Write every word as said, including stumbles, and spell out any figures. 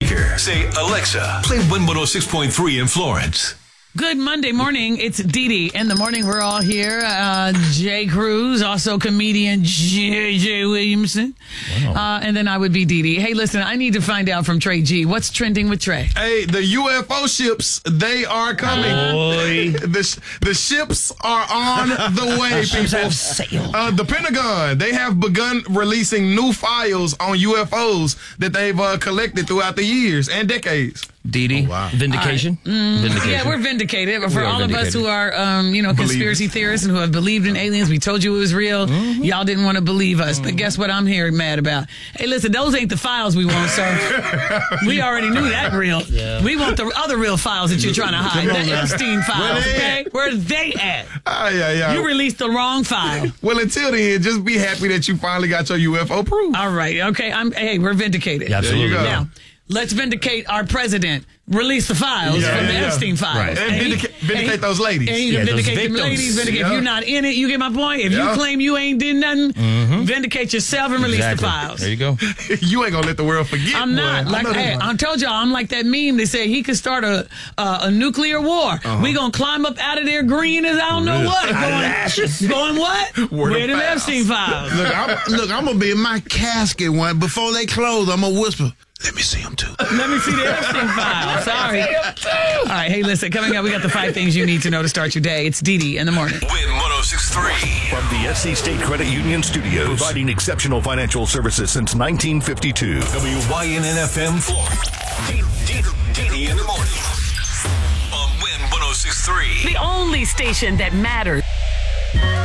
speaker. Say, Alexa, play Win one oh six point three in Florence. Good Monday morning. It's Dee Dee. In the morning, we're all here. Uh, Jay Cruz, also comedian J J Williamson. Wow. Uh, and then I would be Dee Dee. Hey, listen, I need to find out from Trey G. What's trending with Trey? Hey, the U F O ships, they are coming. Boy. The, the ships are on the way, people. Uh, the Pentagon, they have begun releasing new files on U F Os that they've uh, collected throughout the years and decades. Dee Dee, oh, wow. vindication? Right. Mm, vindication. Yeah, we're vindicated. But for we all vindicated. of us who are, um, you know, conspiracy theorists and who have believed in aliens, we told you it was real. Mm-hmm. Y'all didn't want to believe us. Mm-hmm. But guess what I'm here mad about? Hey, listen, those ain't the files we want, sir. We already knew that real. Yeah. We want the other real files that you're trying to hide. The Epstein files, Where okay? Where they at? Oh, yeah, yeah. You released the wrong file. Well, until then, just be happy that you finally got your U F O proof. All right, okay. I'm. Hey, we're vindicated. Yeah, absolutely. There you go. Now, let's vindicate our president. Release the files yeah, from the yeah. Epstein files. Right. And, and vindicate, he, vindicate and those ladies. And you yeah, can vindicate them ladies. Vindicate. Yeah. If you're not in it, you get my point. If yeah. you claim you ain't did nothing, mm-hmm. vindicate yourself and release exactly. the files. There you go. You ain't gonna let the world forget. I'm not. Boy. Like, I, hey, I told y'all, I'm like that meme. They say he could start a uh, a nuclear war. Uh-huh. We gonna climb up out of there green as I don't know what. Going, going what? Word Where them files. Epstein files? Look, I'm, look, I'm gonna be in my casket one before they close. I'm gonna whisper. Let me see them too. Let me see the Epstein files. Sorry. All right. Hey, listen. Coming up, we got the five things you need to know to start your day. It's Dee Dee in the morning. Win one oh six point three. From the S C State Credit Union Studios, providing exceptional financial services since nineteen fifty-two. W Y N N F M Florence. Dee Dee in the morning. On Win one oh six point three. The only station that matters.